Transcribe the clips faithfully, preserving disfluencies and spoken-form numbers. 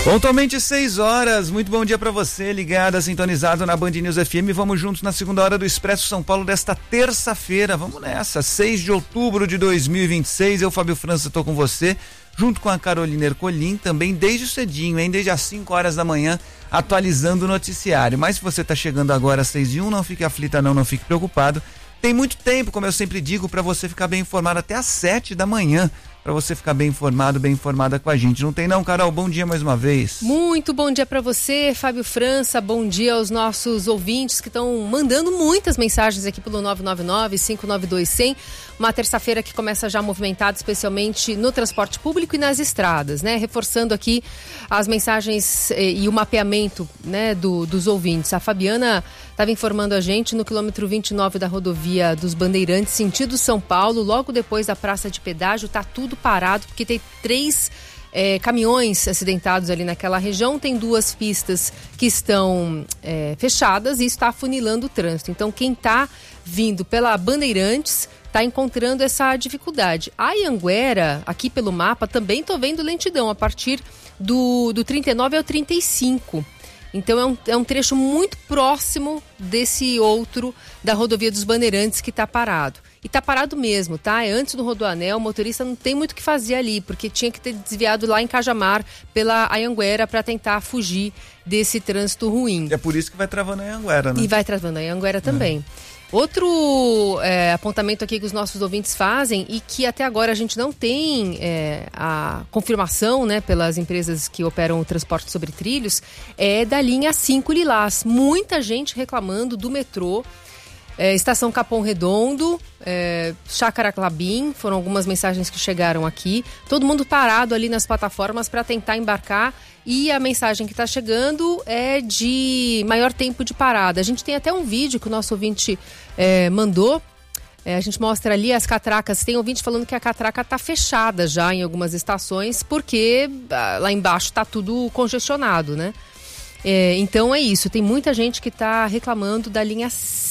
Pontualmente seis horas, muito bom dia para você, ligado, sintonizado na Band News F M. Vamos juntos na segunda hora do Expresso São Paulo desta terça-feira. Vamos nessa, seis de outubro de dois mil e vinte e seis. Eu, Fábio França, tô com você, junto com a Carolina Ercolim, também desde cedinho, hein? Desde as cinco horas da manhã, atualizando o noticiário. Mas se você tá chegando agora às seis e um, não fique aflita não, não fique preocupado. Tem muito tempo, como eu sempre digo, para você ficar bem informado até às sete da manhã. Para você ficar bem informado, bem informada com a gente. Não tem não, Carol? Bom dia mais uma vez. Muito bom dia para você, Fábio França. Bom dia aos nossos ouvintes que estão mandando muitas mensagens aqui pelo nove nove nove, cinco nove dois, cem. Uma terça-feira que começa já movimentada, especialmente no transporte público e nas estradas, né? Reforçando aqui as mensagens eh, e o mapeamento, né, do, dos ouvintes. A Fabiana estava informando a gente no quilômetro vinte e nove da rodovia dos Bandeirantes, sentido São Paulo, logo depois da praça de pedágio, tá tudo parado, porque tem três é, caminhões acidentados ali naquela região, tem duas pistas que estão é, fechadas e isso está afunilando o trânsito. Então quem está vindo pela Bandeirantes está encontrando essa dificuldade. A Anhanguera, aqui pelo mapa, também estou vendo lentidão a partir do, do trinta e nove ao trinta e cinco. Então é um, é um trecho muito próximo desse outro da rodovia dos Bandeirantes que está parado. E tá parado mesmo, tá? É antes do Rodoanel, o motorista não tem muito o que fazer ali, porque tinha que ter desviado lá em Cajamar pela Anhanguera para tentar fugir desse trânsito ruim. E é por isso que vai travando a Anhanguera, né? E vai travando a Anhanguera também. É. Outro é, apontamento aqui que os nossos ouvintes fazem e que até agora a gente não tem é, a confirmação, né, pelas empresas que operam o transporte sobre trilhos, é da linha cinco Lilás. Muita gente reclamando do metrô. É, Estação Capão Redondo, é, Chácara Clabim, foram algumas mensagens que chegaram aqui. Todo mundo parado ali nas plataformas para tentar embarcar e a mensagem que está chegando é de maior tempo de parada. A gente tem até um vídeo que o nosso ouvinte é, mandou. É, a gente mostra ali as catracas. Tem ouvinte falando que a catraca está fechada já em algumas estações porque ah, lá embaixo está tudo congestionado, né? É, então é isso, tem muita gente que está reclamando da linha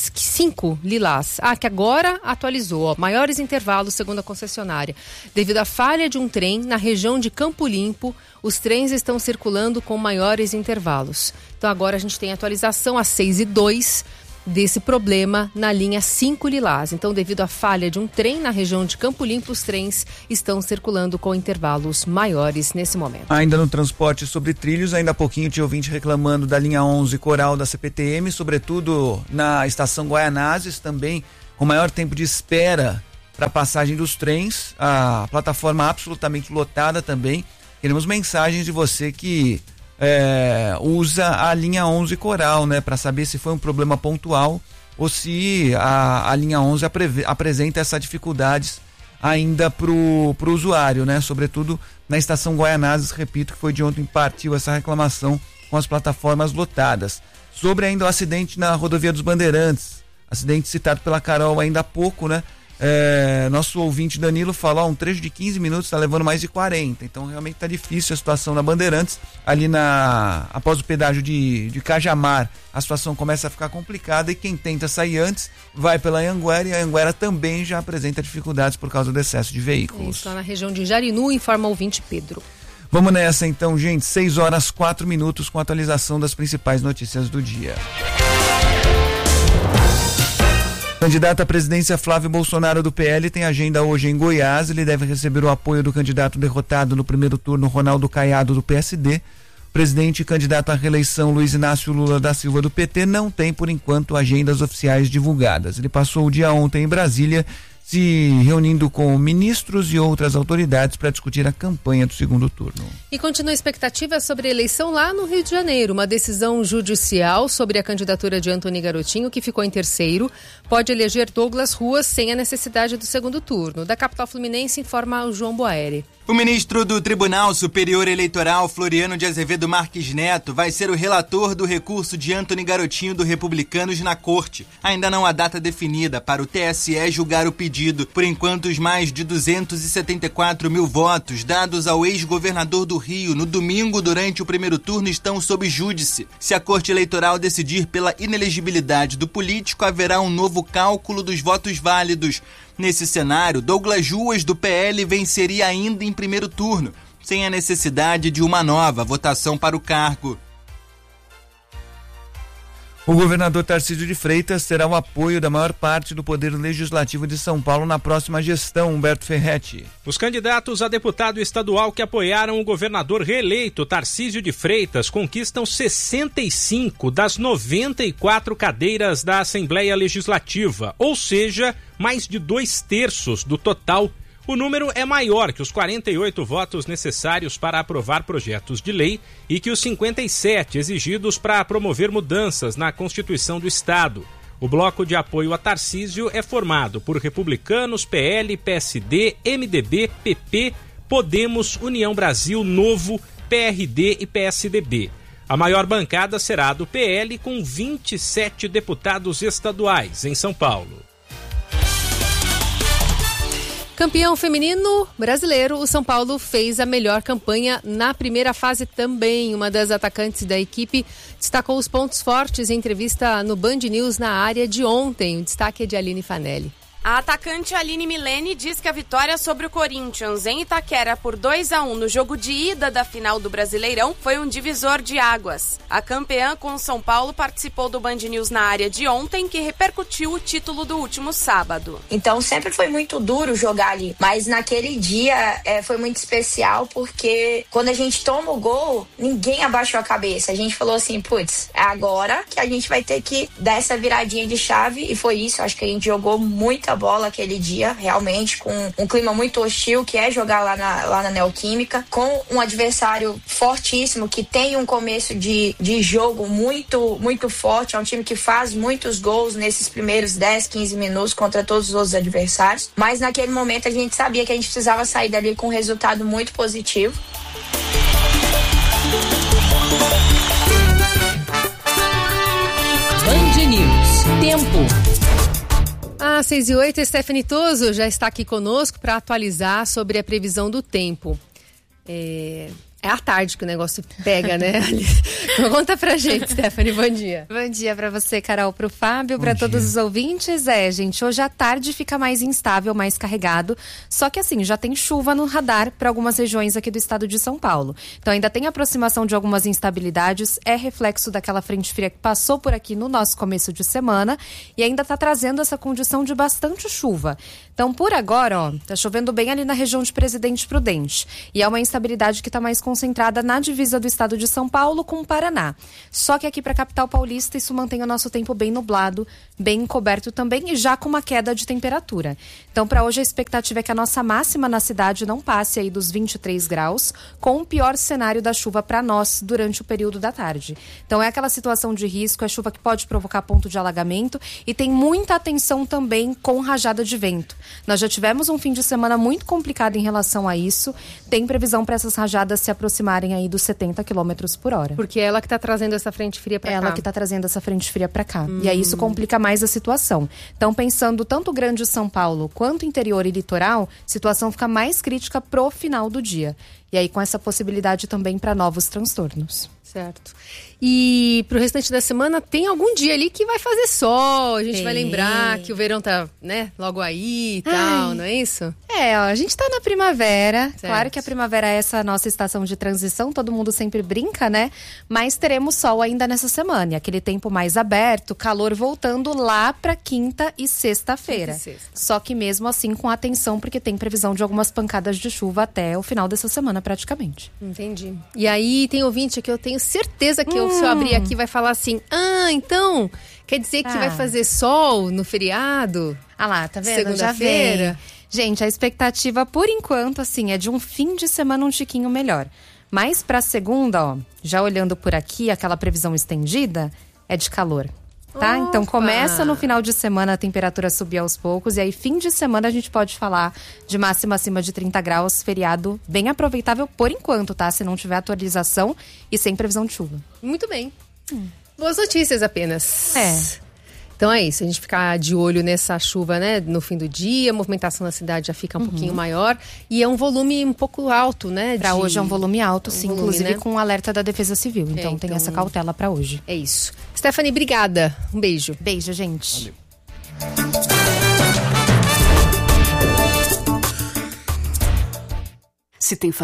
cinco Lilás. Ah, que agora atualizou, ó, maiores intervalos segundo a concessionária. Devido à falha de um trem na região de Campo Limpo, os trens estão circulando com maiores intervalos. Então agora a gente tem atualização às seis e dois desse problema na linha cinco Lilás. Então, devido à falha de um trem na região de Campo Limpo, os trens estão circulando com intervalos maiores nesse momento. Ainda no transporte sobre trilhos, ainda há pouquinho tinha ouvinte reclamando da linha onze Coral da C P T M, sobretudo na estação Guaianazes, também com maior tempo de espera para a passagem dos trens, a plataforma absolutamente lotada também. Queremos mensagens de você que É, usa a linha onze Coral, né, para saber se foi um problema pontual ou se a, a linha onze apre, apresenta essas dificuldades ainda pro, pro usuário, né, sobretudo na estação Guaianazes, repito que foi de ontem partiu essa reclamação com as plataformas lotadas. Sobre ainda o acidente na rodovia dos Bandeirantes, acidente citado pela Carol ainda há pouco, né? É, nosso ouvinte Danilo falou, ó, um trecho de quinze minutos está levando mais de quarenta, então realmente está difícil a situação na Bandeirantes, ali na após o pedágio de, de Cajamar, a situação começa a ficar complicada e quem tenta sair antes vai pela Anhanguera e a Anhanguera também já apresenta dificuldades por causa do excesso de veículos. Isso, lá na região de Jarinu, informa o ouvinte Pedro. Vamos nessa então, gente, seis horas quatro minutos com a atualização das principais notícias do dia. Candidato à presidência Flávio Bolsonaro do P L tem agenda hoje em Goiás. Ele deve receber o apoio do candidato derrotado no primeiro turno, Ronaldo Caiado, do P S D. O presidente e candidato à reeleição, Luiz Inácio Lula da Silva, do P T, não tem, por enquanto, agendas oficiais divulgadas. Ele passou o dia ontem em Brasília, se reunindo com ministros e outras autoridades para discutir a campanha do segundo turno. E continua a expectativa sobre a eleição lá no Rio de Janeiro. Uma decisão judicial sobre a candidatura de Antony Garotinho, que ficou em terceiro, pode eleger Douglas Ruas sem a necessidade do segundo turno. Da capital fluminense, informa o João Boeri. O ministro do Tribunal Superior Eleitoral, Floriano de Azevedo Marques Neto, vai ser o relator do recurso de Antony Garotinho do Republicanos na Corte. Ainda não há data definida para o T S E julgar o pedido. Por enquanto, os mais de duzentos e setenta e quatro mil votos dados ao ex-governador do Rio no domingo durante o primeiro turno estão sob júdice. Se a Corte Eleitoral decidir pela inelegibilidade do político, haverá um novo cálculo dos votos válidos. Nesse cenário, Douglas Ruas, do P L, venceria ainda em primeiro turno. sem a necessidade de uma nova votação para o cargo. O governador Tarcísio de Freitas terá o apoio da maior parte do Poder Legislativo de São Paulo na próxima gestão, Humberto Ferretti. Os candidatos a deputado estadual que apoiaram o governador reeleito Tarcísio de Freitas conquistam sessenta e cinco das noventa e quatro cadeiras da Assembleia Legislativa, ou seja, mais de dois terços do total. O número é maior que os quarenta e oito votos necessários para aprovar projetos de lei e que os cinquenta e sete exigidos para promover mudanças na Constituição do Estado. O bloco de apoio a Tarcísio é formado por republicanos, P L, P S D, M D B, P P, Podemos, União Brasil, Novo, P R D e P S D B. A maior bancada será a do P L, com vinte e sete deputados estaduais em São Paulo. Campeão feminino brasileiro, o São Paulo fez a melhor campanha na primeira fase também. Uma das atacantes da equipe destacou os pontos fortes em entrevista no Band News na área de ontem. O destaque é de Aline Fanelli. A atacante Aline Milene diz que a vitória sobre o Corinthians em Itaquera por dois a um no jogo de ida da final do Brasileirão foi um divisor de águas. A campeã com São Paulo participou do Band News na área de ontem, que repercutiu o título do último sábado. Então sempre foi muito duro jogar ali, mas naquele dia é, foi muito especial porque quando a gente toma o gol, ninguém abaixou a cabeça. A gente falou assim, putz, é agora que a gente vai ter que dar essa viradinha de chave, e foi isso. Acho que a gente jogou muita bola aquele dia, realmente, com um clima muito hostil, que é jogar lá na, lá na Neoquímica, com um adversário fortíssimo, que tem um começo de, de jogo muito, muito forte. É um time que faz muitos gols nesses primeiros dez, quinze minutos contra todos os outros adversários, mas naquele momento a gente sabia que a gente precisava sair dali com um resultado muito positivo. Band News. Tempo. Às seis e oito, Stephanie Toso já está aqui conosco para atualizar sobre a previsão do tempo. É... É à tarde que o negócio pega, né? Então, conta pra gente, Stephanie, bom dia. Bom dia pra você, Carol, pro Fábio, pra todos os ouvintes. É, gente, hoje à tarde fica mais instável, mais carregado, só que assim, já tem chuva no radar para algumas regiões aqui do estado de São Paulo. Então ainda tem aproximação de algumas instabilidades, é reflexo daquela frente fria que passou por aqui no nosso começo de semana e ainda tá trazendo essa condição de bastante chuva. Então, por agora, ó, tá chovendo bem ali na região de Presidente Prudente. E é uma instabilidade que tá mais concentrada na divisa do estado de São Paulo com o Paraná. Só que aqui para a capital paulista isso mantém o nosso tempo bem nublado, bem encoberto também e já com uma queda de temperatura. Então, para hoje a expectativa é que a nossa máxima na cidade não passe aí dos vinte e três graus, com o pior cenário da chuva para nós durante o período da tarde. Então, é aquela situação de risco, é chuva que pode provocar ponto de alagamento e tem muita atenção também com rajada de vento. Nós já tivemos um fim de semana muito complicado em relação a isso. Tem previsão para essas rajadas se aproximarem aí dos setenta quilômetros por hora. Porque é ela que está trazendo essa frente fria para cá. Ela que está trazendo essa frente fria para cá. Hum. E aí isso complica mais a situação. Então, pensando tanto o Grande São Paulo quanto interior e litoral, a situação fica mais crítica pro final do dia. E aí com essa possibilidade também para novos transtornos. Certo. E pro restante da semana tem algum dia ali que vai fazer sol, a gente tem. Vai lembrar que o verão tá, né, logo aí e tal, não é isso? É, ó, a gente tá na primavera, certo. Claro que a primavera é essa nossa estação de transição, todo mundo sempre brinca, né? Mas teremos sol ainda nessa semana, e aquele tempo mais aberto, calor voltando lá pra quinta e sexta-feira. Quinta e sexta. Só que mesmo assim com atenção, porque tem previsão de algumas pancadas de chuva até o final dessa semana praticamente. Entendi. E aí tem ouvinte que eu tenho certeza que hum. eu, se eu abrir aqui vai falar assim, ah, então quer dizer que ah. vai fazer sol no feriado? Ah lá, tá vendo? Segunda-feira. Gente, a expectativa por enquanto assim é de um fim de semana um tiquinho melhor. Mas pra segunda, ó, já olhando por aqui, aquela previsão estendida é de calor. Tá? Então começa no final de semana a temperatura subir aos poucos e aí fim de semana a gente pode falar de máxima acima de trinta graus, feriado bem aproveitável por enquanto, tá? Se não tiver atualização e sem previsão de chuva. Muito bem. Hum. Boas notícias apenas. É. Então é isso, a gente ficar de olho nessa chuva, né, no fim do dia, a movimentação na cidade já fica um uhum. pouquinho maior e é um volume um pouco alto, né? Pra de... hoje é um volume alto, um sim, volume, inclusive né? com o alerta da Defesa Civil, então, é, então tem essa cautela pra hoje. É isso. Stephanie, obrigada. Um beijo. Beijo, gente. Valeu. Se tem